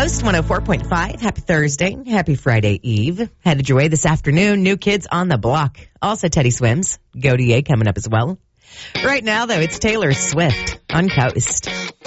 Coast 104.5. Happy Thursday. Happy Friday Eve. Headed your way this afternoon. New Kids on the Block. Also Teddy Swims. Godier coming up as well. Right now, though, it's Taylor Swift on Coast.